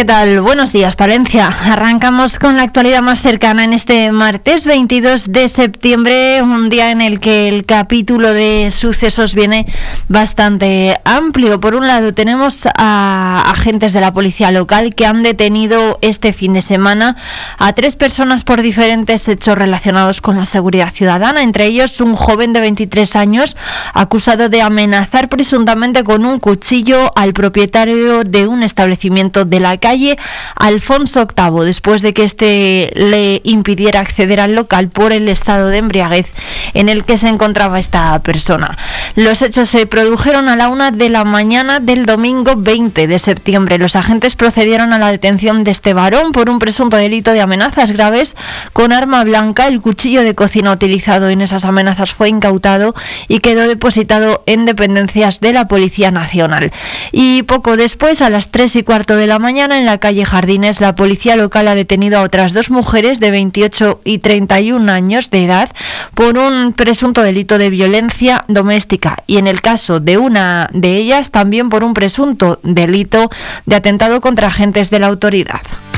¿Qué tal? Buenos días, Palencia. Arrancamos con la actualidad más cercana en este martes 22 de septiembre, un día en el que el capítulo de sucesos viene bastante amplio. Por un lado, tenemos a agentes de la policía local que han detenido este fin de semana a 3 personas por diferentes hechos relacionados con la seguridad ciudadana, entre ellos un joven de 23 años acusado de amenazar presuntamente con un cuchillo al propietario de un establecimiento de la calle Alfonso VIII, después de que éste le impidiera acceder al local por el estado de embriaguez en el que se encontraba esta persona. Los hechos se produjeron a la 1 de la mañana del domingo 20 de septiembre. Los agentes procedieron a la detención de este varón por un presunto delito de amenazas graves con arma blanca. El cuchillo de cocina utilizado en esas amenazas fue incautado y quedó depositado en dependencias de la Policía Nacional. Y poco después, a las 3:15 de la mañana, en la calle Jardines, la policía local ha detenido a otras 2 mujeres de 28 y 31 años de edad por un presunto delito de violencia doméstica, y en el caso de una de ellas también por un presunto delito de atentado contra agentes de la autoridad.